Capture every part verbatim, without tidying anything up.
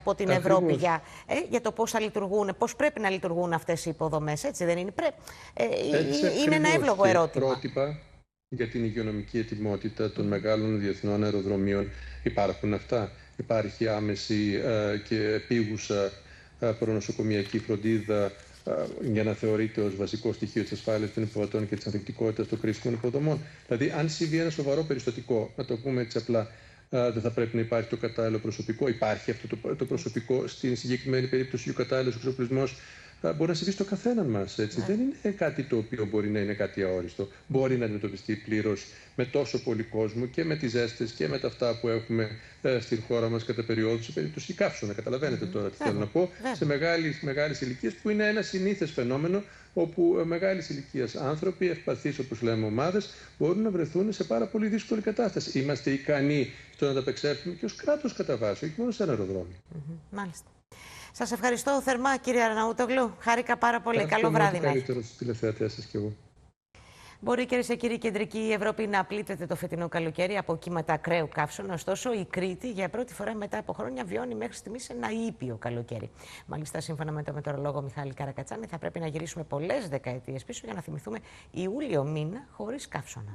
από την Ακριβώς. Ευρώπη για, ε, για το πώς θα λειτουργούν, πώς πρέπει να λειτουργούν αυτές οι υποδομές, έτσι δεν είναι? Πρέ... Ε, Έτσι, είναι ένα εύλογο ερώτημα. Πρότυπα για την υγειονομική ετοιμότητα των μεγάλων διεθνών αεροδρομίων υπάρχουν αυτά? Υπάρχει άμεση ε, και επίγουσα ε, προνοσοκομιακή φροντίδα ε, για να θεωρείται ως βασικό στοιχείο της ασφάλειας των υποδοτών και της ανθεκτικότητας των κρίσιμων υποδομών? Δηλαδή, αν συμβεί ένα σοβαρό περιστατικό, να το πούμε έτσι απλά, Uh, δεν θα πρέπει να υπάρχει το κατάλληλο προσωπικό? Υπάρχει αυτό το, το προσωπικό στην συγκεκριμένη περίπτωση? Ο κατάλληλος εξοπλισμός uh, μπορεί να συμβεί στο καθέναν μας. Yeah. Δεν είναι κάτι το οποίο μπορεί να είναι κάτι αόριστο. Μπορεί να αντιμετωπιστεί πλήρως με τόσο πολύ κόσμο και με τις ζέστες και με τα αυτά που έχουμε uh, στην χώρα μας κατά περιόδους, σε περίπτωση καύσωνα. Καταλαβαίνετε mm-hmm. τώρα τι yeah. θέλω να πω. Yeah. Σε μεγάλες, μεγάλες ηλικίες, που είναι ένα συνήθες φαινόμενο, όπου μεγάλης ηλικίας άνθρωποι, ευπαθείς όπως λέμε ομάδες, μπορούν να βρεθούν σε πάρα πολύ δύσκολη κατάσταση. Είμαστε ικανοί στο να τα απεξέλθουμε και ως κράτος κατά βάση, όχι μόνο σε ένα αεροδρόμιο. Mm-hmm. Μάλιστα. Σας ευχαριστώ θερμά, κύριε Αρναούτογλου. Χάρηκα πάρα πολύ. Ευχαριστώ. Καλό βράδυ. Καλύτερο στους τηλεθεατές σας κι εγώ. Μπορεί, κυρίες και κύριοι, η κεντρική Ευρώπη να πλήττεται το φετινό καλοκαίρι από κύματα ακραίου καύσωνα. Ωστόσο, η Κρήτη για πρώτη φορά μετά από χρόνια βιώνει μέχρι στιγμής ένα ήπιο καλοκαίρι. Μάλιστα, σύμφωνα με τον μετεωρολόγο Μιχάλη Καρακατσάνη, θα πρέπει να γυρίσουμε πολλές δεκαετίες πίσω για να θυμηθούμε Ιούλιο μήνα χωρίς καύσωνα.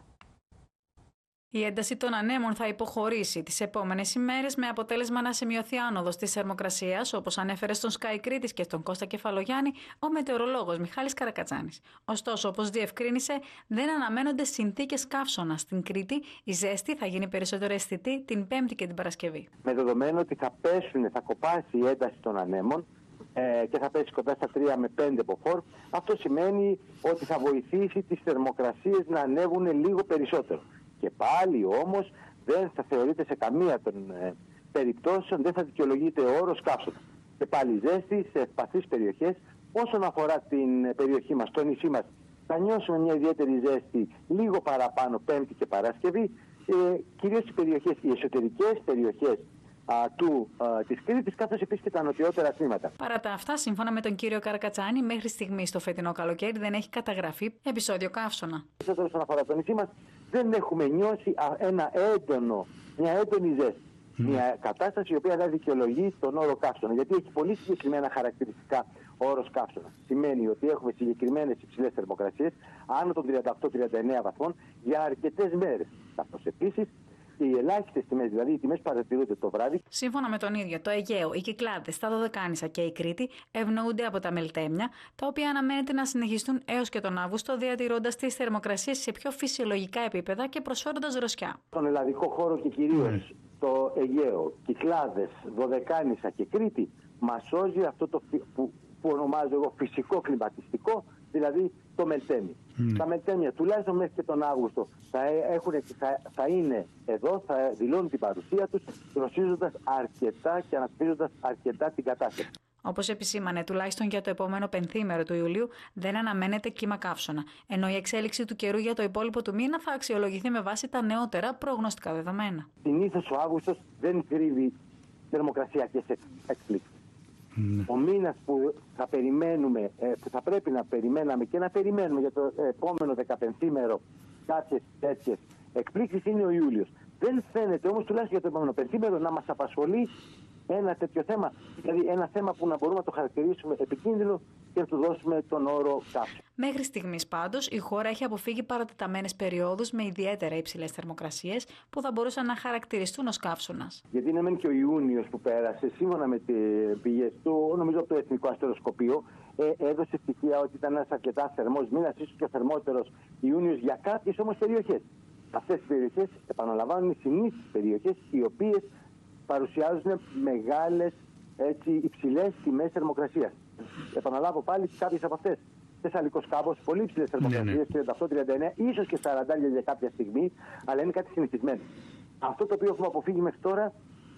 Η ένταση των ανέμων θα υποχωρήσει τις επόμενες ημέρες, με αποτέλεσμα να σημειωθεί άνοδος της θερμοκρασίας, όπως ανέφερε στον Sky Κρήτης και στον Κώστα Κεφαλογιάννη ο μετεωρολόγος Μιχάλης Καρακατσάνης. Ωστόσο, όπως διευκρίνησε, δεν αναμένονται συνθήκες καύσωνα στην Κρήτη. Η ζέστη θα γίνει περισσότερο αισθητή την Πέμπτη και την Παρασκευή. Με δεδομένο ότι θα πέσουν, θα κοπάσει η ένταση των ανέμων ε, και θα πέσει κοντά στα τρία με πέντε μποφόρ, αυτό σημαίνει ότι θα βοηθήσει τις θερμοκρασίες να ανέβουν λίγο περισσότερο. Και πάλι όμως δεν θα θεωρείται σε καμία των ε, περιπτώσεων, δεν θα δικαιολογείται ο όρος καύσωνα. Και πάλι ζέστη σε ευπαθείς περιοχές. Όσον αφορά την περιοχή μας, το νησί μας, θα νιώσουμε μια ιδιαίτερη ζέστη λίγο παραπάνω Πέμπτη και Παρασκευή, ε, κυρίως οι περιοχές, οι εσωτερικές περιοχές α, του, α, της Κρήτης, καθώς επίσης και τα νοτιότερα τμήματα. Παρά τα αυτά, σύμφωνα με τον κύριο Καρακατσάνη, μέχρι στιγμής το φετινό καλοκαίρι δεν έχει καταγραφεί επεισόδιο καύσωνα. Όσον αφορά το νησί μας, δεν έχουμε νιώσει ένα έντονο, μια έντονη ζέστη. Mm. Μια κατάσταση η οποία δεν δικαιολογεί τον όρο καύσωνα. Γιατί έχει πολύ συγκεκριμένα χαρακτηριστικά ο όρος καύσωνα. Σημαίνει ότι έχουμε συγκεκριμένες υψηλές θερμοκρασίες, άνω των τριάντα οκτώ με τριάντα εννέα βαθμών, για αρκετές μέρες. Καθώς επίσης οι ελάχιστες τιμές, δηλαδή οι τιμές που παρατηρούνται το βράδυ. Σύμφωνα με τον ίδιο, το Αιγαίο, οι Κυκλάδες, τα Δωδεκάνησα και η Κρήτη ευνοούνται από τα μελτέμια, τα οποία αναμένεται να συνεχιστούν έως και τον Αύγουστο, διατηρώντας τις θερμοκρασίες σε πιο φυσιολογικά επίπεδα και προσφέροντας δροσιά. Στον ελλαδικό χώρο και κυρίως mm. το Αιγαίο, Κυκλάδες, Δωδεκάνησα και Κρήτη, μας σώζει αυτό το που, που ονομάζω εγώ φυσικό κλιματιστικό, δηλαδή το μελτέμι. Mm. Τα μελτέμια τουλάχιστον μέχρι και τον Αύγουστο θα, έχουν, θα, θα είναι εδώ, θα δηλώνουν την παρουσία τους, δροσίζοντας αρκετά και αναπτύσσοντας αρκετά την κατάσταση. Όπως επισήμανε, τουλάχιστον για το επόμενο πενθήμερο του Ιουλίου δεν αναμένεται κύμα καύσωνα, ενώ η εξέλιξη του καιρού για το υπόλοιπο του μήνα θα αξιολογηθεί με βάση τα νεότερα προγνωστικά δεδομένα. Συνήθως ο Αύγουστος δεν κρύβει θερμοκρασιακές εκπλήξεις. Mm. Ο μήνας που θα περιμένουμε, που θα πρέπει να περιμέναμε και να περιμένουμε για το επόμενο δεκαπενθήμερο κάποιες τέτοιες εκπλήξεις είναι ο Ιούλιος. Δεν φαίνεται όμως τουλάχιστον για το επόμενο πενθήμερο να μας απασχολεί ένα τέτοιο θέμα, δηλαδή ένα θέμα που να μπορούμε να το χαρακτηρίσουμε επικίνδυνο και να του δώσουμε τον όρο καύσωνα. Μέχρι στιγμής πάντως η χώρα έχει αποφύγει παρατεταμένες περιόδους με ιδιαίτερα υψηλές θερμοκρασίες που θα μπορούσαν να χαρακτηριστούν ως καύσωνας. Γιατί είναι μεν και ο Ιούνιος που πέρασε, σύμφωνα με τις πηγές του, νομίζω από το Εθνικό Αστεροσκοπείο, ε, έδωσε στοιχεία ότι ήταν ένας αρκετά θερμός μήνας, ίσως και ο θερμότερος Ιούνιος για κάποιες όμως περιοχές. Αυτές οι περιοχές, επαναλαμβάνουν, οι συνήθεις περιοχές οι οποίες παρουσιάζουν μεγάλες, έτσι, υψηλές τιμές θερμοκρασίας. Επαναλάβω πάλι κάποιες από αυτές. Θεσσαλικός Κάμπος, πολύ υψηλές θερμοκρασίες, τριάντα οκτώ με τριάντα εννέα, ίσως και σαράντα για κάποια στιγμή, αλλά είναι κάτι συνηθισμένο. Αυτό το οποίο έχουμε αποφύγει μέχρι τώρα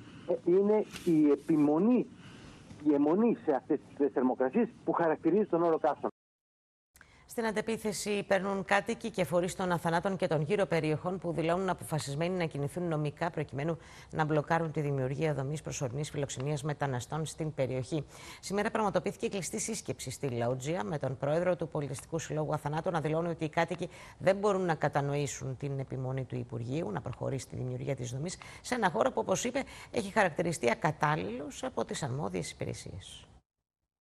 είναι η επιμονή, η αιμονή σε αυτές τις θερμοκρασίες που χαρακτηρίζει τον όρο καύσωνα. Στην αντεπίθεση παίρνουν κάτοικοι και φορείς των Αθανάτων και των γύρω περιοχών που δηλώνουν αποφασισμένοι να κινηθούν νομικά προκειμένου να μπλοκάρουν τη δημιουργία δομής προσωρινής φιλοξενίας μεταναστών στην περιοχή. Σήμερα πραγματοποιήθηκε κλειστή σύσκεψη στη Λότζια με τον πρόεδρο του Πολιτιστικού Συλλόγου Αθανάτων να δηλώνει ότι οι κάτοικοι δεν μπορούν να κατανοήσουν την επιμονή του Υπουργείου να προχωρήσει τη δημιουργία της δομής σε ένα χώρο που, όπως είπε, έχει χαρακτηριστεί ακατάλληλος από τις αρμόδιες υπηρεσίες.